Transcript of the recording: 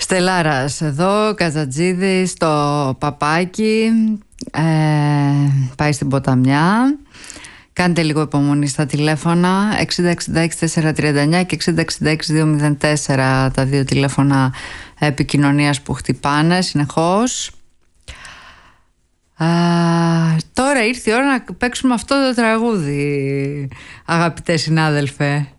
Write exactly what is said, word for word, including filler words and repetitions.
Στελάρας εδώ, Καζατζίδης, το παπάκι, ε, πάει στην ποταμιά. Κάντε λίγο υπομονή στα τηλέφωνα εξήντα εξήντα έξι τετρακόσια τριάντα εννιά και εξήντα εξήντα έξι διακόσια μηδέν τέσσερα, τα δύο τηλέφωνα επικοινωνίας που χτυπάνε συνεχώς. Α, τώρα ήρθε η ώρα να παίξουμε αυτό το τραγούδι, αγαπητέ συνάδελφε.